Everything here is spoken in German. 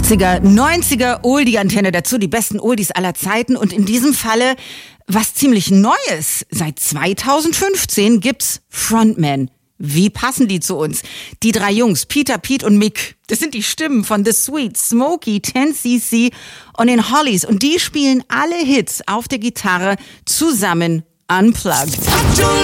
80er, 90er Oldie-Antenne dazu, die besten Oldies aller Zeiten. Und in diesem Falle was ziemlich Neues. Seit 2015 gibt's Frontman. Wie passen die zu uns? Die drei Jungs, Peter, Pete und Mick, das sind die Stimmen von The Sweet, Smokey, 10cc und den Hollies. Und die spielen alle Hits auf der Gitarre zusammen unplugged.